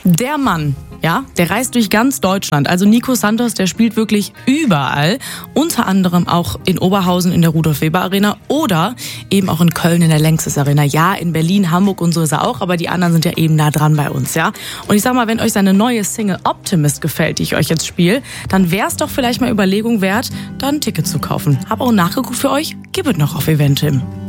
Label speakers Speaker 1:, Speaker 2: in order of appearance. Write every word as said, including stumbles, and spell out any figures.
Speaker 1: Der Mann, ja, der reist durch ganz Deutschland. Also Nico Santos, der spielt wirklich überall. Unter anderem auch in Oberhausen in der Rudolf-Weber-Arena oder eben auch in Köln in der Längstes Arena. Ja, in Berlin, Hamburg und so ist er auch, aber die anderen sind ja eben nah dran bei uns, ja. Und ich sag mal, wenn euch seine neue Single Optimist gefällt, die ich euch jetzt spiele, dann wäre es doch vielleicht mal Überlegung wert, da ein Ticket zu kaufen. Hab auch nachgeguckt für euch, gibt es noch auf Eventim.